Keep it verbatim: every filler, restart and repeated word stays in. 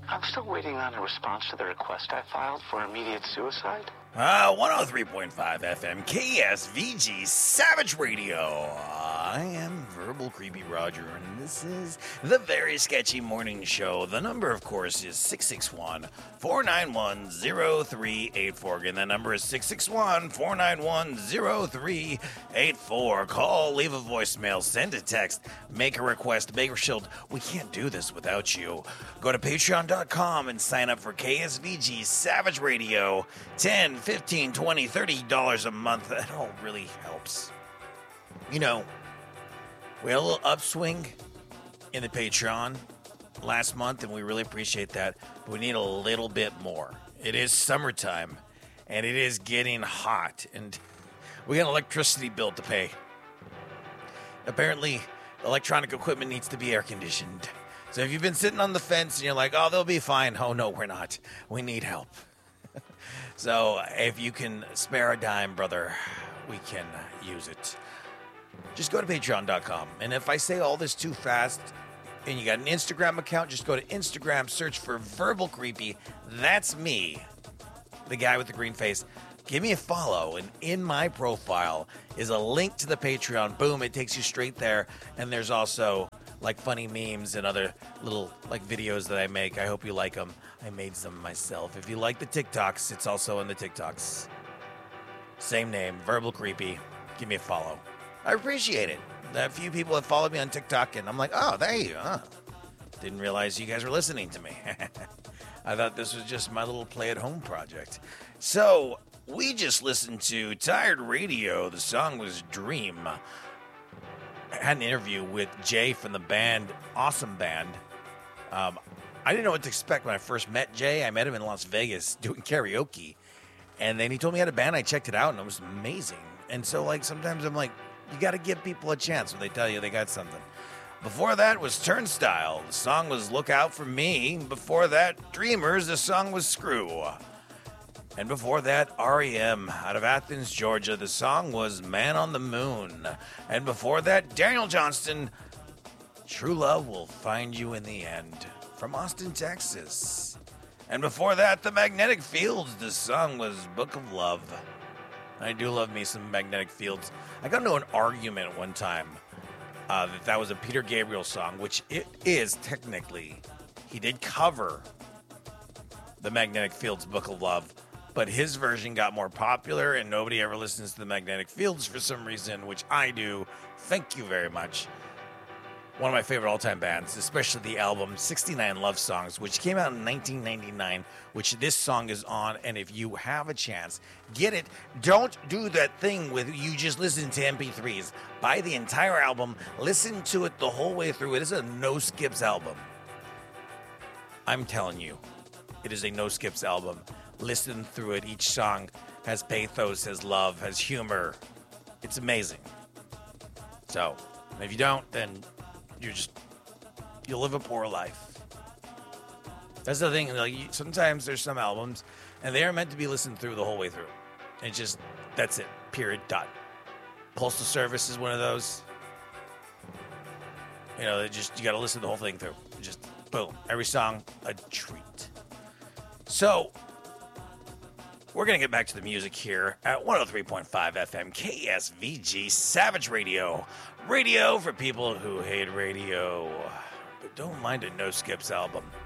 I'm still waiting on a response to the request I filed for immediate suicide. Uh, one oh three point five F M, K S V G, Savage Radio. I am Verbal Creepy Roger, and this is the Very Sketchy Morning Show. The number, of course, is six six one, four nine one, zero three eight four. Again, that number is six six one, four nine one, zero three eight four. Call, leave a voicemail, send a text, make a request. Baker Shield, we can't do this without you. Go to patreon dot com and sign up for K S V G Savage Radio. ten, fifteen, twenty, thirty dollars a month. That all really helps. You know, we had a little upswing in the Patreon last month, and we really appreciate that. But we need a little bit more. It is summertime, and it is getting hot, and we got an electricity bill to pay. Apparently, electronic equipment needs to be air-conditioned. So if you've been sitting on the fence and you're like, oh, they'll be fine. Oh, no, we're not. We need help. So if you can spare a dime, brother, we can use it. Just go to patreon dot com. And if I say all this too fast and you got an Instagram account, just go to Instagram, search for Verbal Creepy. That's me, the guy with the green face. Give me a follow, and in my profile is a link to the Patreon. Boom, it takes you straight there. And there's also like funny memes and other little like videos that I make. I hope you like them. I made some myself. If you like the TikToks, it's also in the TikToks. Same name, Verbal Creepy. Give me a follow. I appreciate it. A few people have followed me on TikTok, and I'm like, oh, there you are. Didn't realize you guys were listening to me. I thought this was just my little play-at-home project. So, we just listened to Tired Radio. The song was Dream. I had an interview with Jay from the band, Awesome Band. Um, I didn't know what to expect when I first met Jay. I met him in Las Vegas doing karaoke. And then he told me he had a band. I checked it out, and it was amazing. And so, like, sometimes I'm like, you got to give people a chance when they tell you they got something. Before that was Turnstile. The song was Look Out For Me. Before that, Dreamers. The song was Screw. And before that, R E M out of Athens, Georgia. The song was Man on the Moon. And before that, Daniel Johnston, True Love Will Find You in the End, from Austin, Texas. And before that, The Magnetic Fields. The song was Book of Love. I do love me some Magnetic Fields. I got into an argument one time uh, that that was a Peter Gabriel song, which it is technically. He did cover The Magnetic Fields' Book of Love, but his version got more popular, and nobody ever listens to The Magnetic Fields for some reason, which I do. Thank you very much. One of my favorite all-time bands, especially the album sixty-nine Love Songs, which came out in nineteen ninety-nine, which this song is on, and if you have a chance, get it. Don't do that thing with you just listen to M P threes. Buy the entire album, listen to it the whole way through. It is a no-skips album. I'm telling you, it is a no-skips album. Listen through it. Each song has pathos, has love, has humor. It's amazing. So, if you don't, then you're just, you'll live a poor life. That's the thing. Like, sometimes there's some albums, and they are meant to be listened through the whole way through. And just, that's it. Period. Dot. Postal Service is one of those. You know, they just, you got to listen the whole thing through. Just, boom. Every song, a treat. So, we're going to get back to the music here at one oh three point five F M, K S V G, Savage Radio. Radio for people who hate radio, but don't mind a no-skips album.